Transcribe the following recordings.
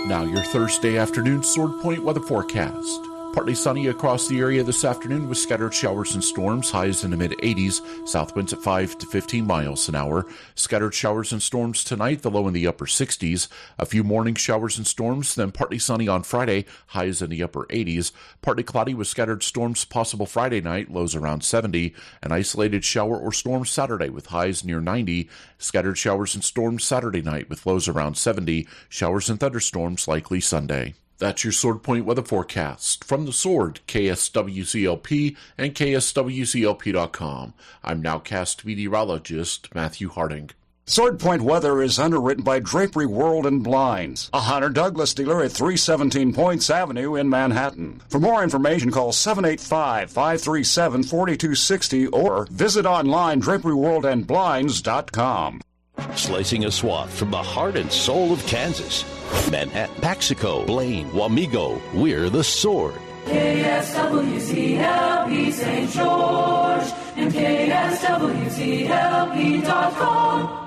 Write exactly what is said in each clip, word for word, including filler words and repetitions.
Now your Thursday afternoon Sword Point weather forecast. Partly sunny across the area this afternoon with scattered showers and storms, highs in the mid-eighties, south winds at five to fifteen miles an hour. Scattered showers and storms tonight, the low in the upper sixties. A few morning showers and storms, then partly sunny on Friday, highs in the upper eighties. Partly cloudy with scattered storms possible Friday night, lows around seventy. An isolated shower or storm Saturday with highs near ninety. Scattered showers and storms Saturday night with lows around seventy. Showers and thunderstorms likely Sunday. That's your Sword Point weather forecast. From the Sword, K S W C L P and K S W C L P dot com. I'm nowcast meteorologist Matthew Harding. Sword Point weather is underwritten by Drapery World and Blinds, a Hunter Douglas dealer at three seventeen Points Avenue in Manhattan. For more information, call seven eight five, five three seven, four two six zero or visit online drapery world and blinds dot com. Slicing a swath from the heart and soul of Kansas. Manhattan, Paxico, Blaine, Wamego, we're the Sword. K S W C L P Saint George and K S W C L P dot com.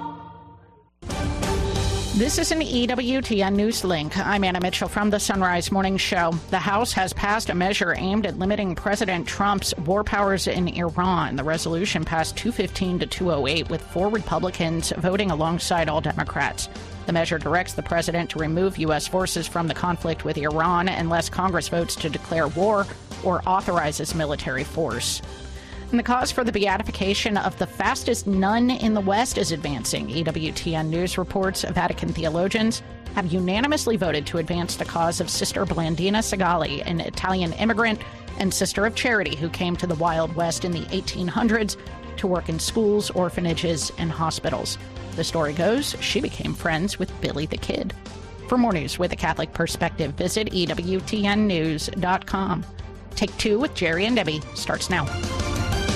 This is an E W T N News Link. I'm Anna Mitchell from the Sunrise Morning Show. The House has passed a measure aimed at limiting President Trump's war powers in Iran. The resolution passed two fifteen to two oh eight, with four Republicans voting alongside all Democrats. The measure directs the president to remove U S forces from the conflict with Iran unless Congress votes to declare war or authorizes military force. And the cause for the beatification of the fastest nun in the West is advancing. E W T N News reports Vatican theologians have unanimously voted to advance the cause of Sister Blandina Segali, an Italian immigrant and sister of charity who came to the Wild West in the eighteen hundreds to work in schools, orphanages, and hospitals. The story goes, she became friends with Billy the Kid. For more news with a Catholic perspective, visit E W T N news dot com. Take Two with Jerry and Debbie starts now.